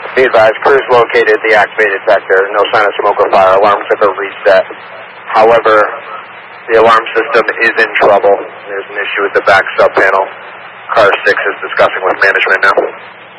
Be advised, crews located the activated sector. No sign of smoke or fire. Alarms have been reset. However, the alarm system is in trouble. There's an issue with the back sub panel. Car 6 is discussing with management now.